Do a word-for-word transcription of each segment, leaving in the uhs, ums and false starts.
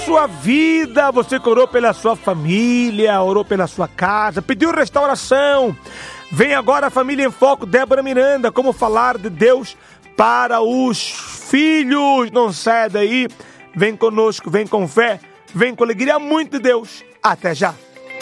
Sua vida, você que orou pela sua família, orou pela sua casa, pediu restauração. Vem agora a Família em Foco, Débora Miranda, como falar de Deus para os filhos. Não saia daí, vem conosco, vem com fé, vem com alegria, muito de Deus. Até já.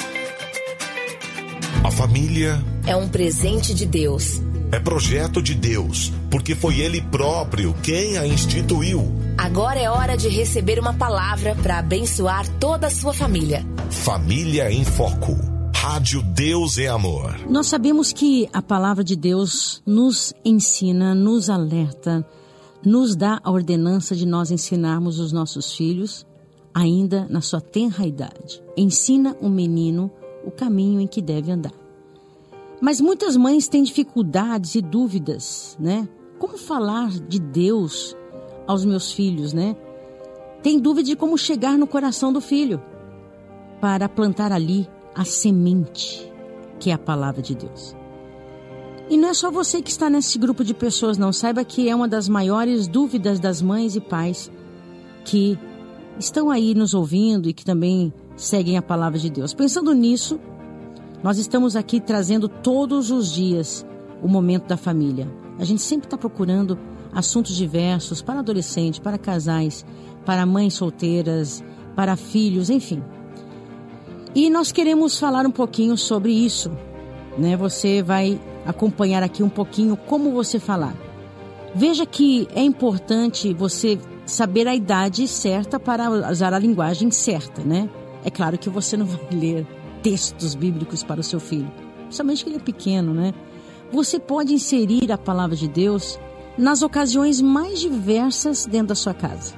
A família é um presente de Deus. É projeto de Deus, porque foi Ele próprio quem a instituiu. Agora é hora de receber uma palavra para abençoar toda a sua família. Família em Foco. Rádio Deus é Amor. Nós sabemos que a palavra de Deus nos ensina, nos alerta, nos dá a ordenança de nós ensinarmos os nossos filhos, ainda na sua tenra idade. Ensina o menino o caminho em que deve andar. Mas muitas mães têm dificuldades e dúvidas, né? Como falar de Deus aos meus filhos, né? Tem dúvida de como chegar no coração do filho para plantar ali a semente, que é a palavra de Deus. E não é só você que está nesse grupo de pessoas, não. Saiba que é uma das maiores dúvidas das mães e pais que estão aí nos ouvindo e que também seguem a palavra de Deus. Pensando nisso, nós estamos aqui trazendo todos os dias o momento da família. A gente sempre está procurando assuntos diversos para adolescentes, para casais, para mães solteiras, para filhos, enfim. E nós queremos falar um pouquinho sobre isso, né? Você vai acompanhar aqui um pouquinho como você falar. Veja que é importante você saber a idade certa para usar a linguagem certa, né? É claro que você não vai ler textos bíblicos para o seu filho, principalmente que ele é pequeno, né? Você pode inserir a palavra de Deus nas ocasiões mais diversas dentro da sua casa.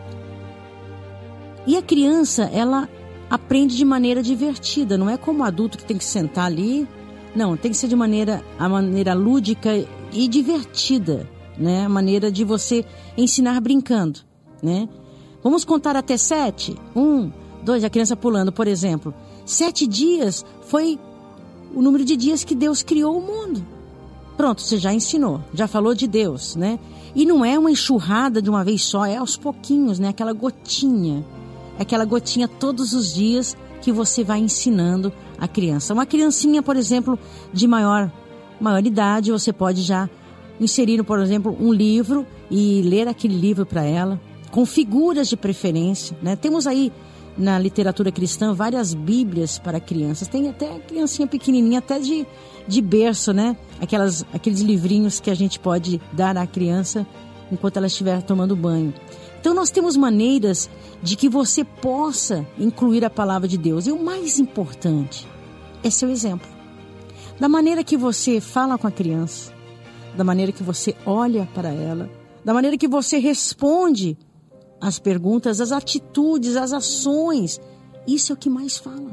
E a criança, ela aprende de maneira divertida, não é como o adulto que tem que sentar ali. Não, tem que ser de maneira, a maneira lúdica e divertida, né? A maneira de você ensinar brincando, né? Vamos contar até sete? Um, dois, a criança pulando, por exemplo. Sete dias foi o número de dias que Deus criou o mundo. Pronto, você já ensinou, já falou de Deus, né? E não é uma enxurrada de uma vez só, é aos pouquinhos, né? Aquela gotinha, aquela gotinha todos os dias que você vai ensinando a criança. Uma criancinha, por exemplo, de maior, maior idade, você pode já inserir, por exemplo, um livro e ler aquele livro para ela, com figuras de preferência, né? Temos aí na literatura cristã várias bíblias para crianças. Tem até criancinha pequenininha, até de, de berço, né? Aquelas, aqueles livrinhos que a gente pode dar à criança enquanto ela estiver tomando banho. Então nós temos maneiras de que você possa incluir a palavra de Deus. E o mais importante é seu exemplo. Da maneira que você fala com a criança, da maneira que você olha para ela, da maneira que você responde as perguntas, as atitudes, as ações. Isso é o que mais fala.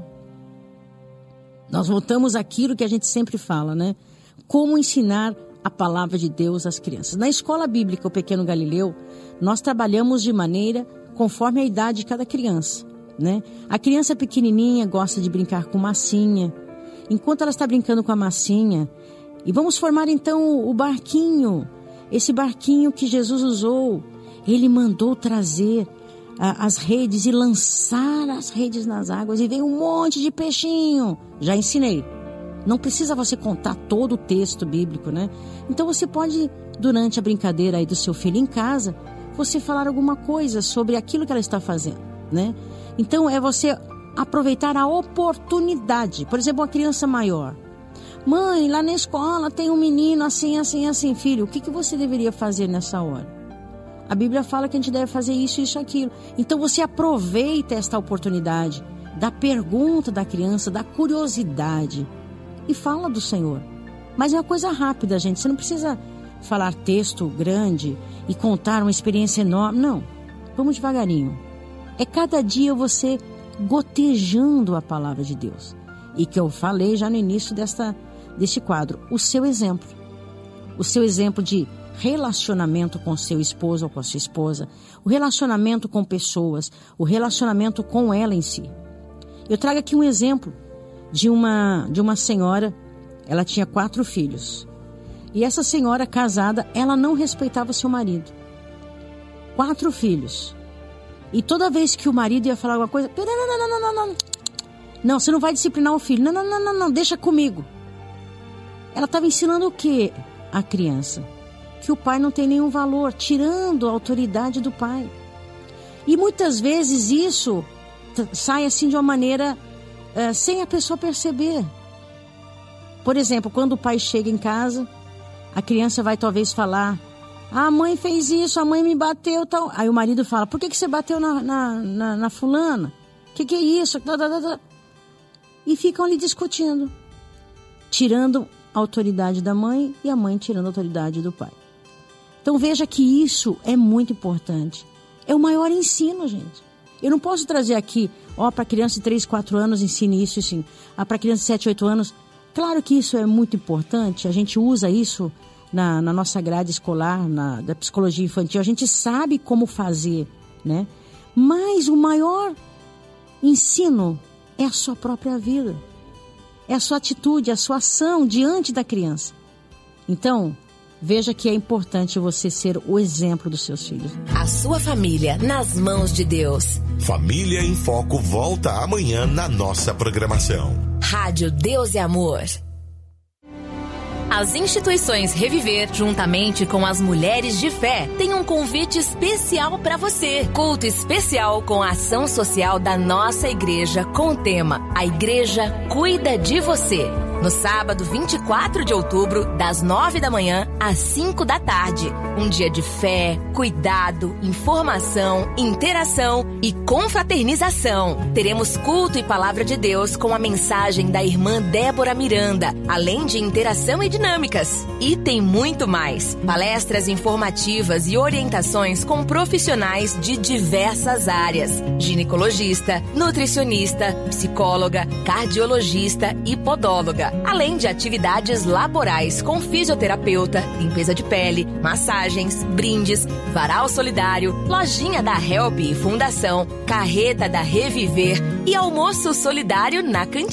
Nós voltamos àquilo que a gente sempre fala, né? Como ensinar a palavra de Deus às crianças. Na escola bíblica, o Pequeno Galileu, nós trabalhamos de maneira conforme a idade de cada criança, né? A criança pequenininha gosta de brincar com massinha. Enquanto ela está brincando com a massinha, e vamos formar então o barquinho, esse barquinho que Jesus usou. Ele mandou trazer a, as redes e lançar as redes nas águas e veio um monte de peixinho. Já ensinei. Não precisa você contar todo o texto bíblico, né? Então você pode, durante a brincadeira aí do seu filho em casa, você falar alguma coisa sobre aquilo que ela está fazendo, né? Então é você aproveitar a oportunidade. Por exemplo, uma criança maior. Mãe, lá na escola tem um menino assim, assim, assim. Filho, o que, que você deveria fazer nessa hora? A Bíblia fala que a gente deve fazer isso, isso, aquilo. Então você aproveita esta oportunidade da pergunta da criança, da curiosidade e fala do Senhor. Mas é uma coisa rápida, gente. Você não precisa falar texto grande e contar uma experiência enorme. Não, vamos devagarinho. É cada dia você gotejando a palavra de Deus. E que eu falei já no início desta, deste quadro. O seu exemplo. O seu exemplo de relacionamento com seu esposo ou com a sua esposa, o relacionamento com pessoas, o relacionamento com ela em si. Eu trago aqui um exemplo de uma, de uma senhora, ela tinha quatro filhos. E essa senhora casada, ela não respeitava seu marido. Quatro filhos. E toda vez que o marido ia falar alguma coisa, não, não, não, não, não, não. Não, você não vai disciplinar o filho. Não, não, não, não, não, deixa comigo. Ela estava ensinando o quê à criança? Que o pai não tem nenhum valor, tirando a autoridade do pai. E muitas vezes isso t- sai assim de uma maneira uh, sem a pessoa perceber. Por exemplo, quando o pai chega em casa, a criança vai talvez falar: a mãe fez isso, a mãe me bateu, tal. Aí o marido fala: por que, que você bateu na, na, na, na fulana? O que, que é isso? E ficam ali discutindo, tirando a autoridade da mãe e a mãe tirando a autoridade do pai. Então veja que isso é muito importante. É o maior ensino, gente. Eu não posso trazer aqui, ó, para criança de três, quatro anos ensine isso, assim. Ah, para criança de sete, oito anos. Claro que isso é muito importante, a gente usa isso na, na nossa grade escolar, na, da psicologia infantil, a gente sabe como fazer, né? Mas o maior ensino é a sua própria vida. É a sua atitude, a sua ação diante da criança. Então, veja que é importante você ser o exemplo dos seus filhos. A sua família nas mãos de Deus. Família em Foco volta amanhã na nossa programação. Rádio Deus e Amor. As instituições Reviver, juntamente com as Mulheres de Fé, têm um convite especial para você. Culto especial com a ação social da nossa igreja com o tema A Igreja Cuida de Você. No sábado vinte e quatro de outubro, das nove da manhã às cinco da tarde. Um dia de fé, cuidado, informação, interação e confraternização. Teremos culto e palavra de Deus com a mensagem da irmã Débora Miranda, além de interação e dinâmicas. E tem muito mais. Palestras informativas e orientações com profissionais de diversas áreas. Ginecologista, nutricionista, psicóloga, cardiologista e podóloga. Além de atividades laborais com fisioterapeuta, limpeza de pele, massagens, brindes, varal solidário, lojinha da Help e Fundação, carreta da Reviver e almoço solidário na cantina.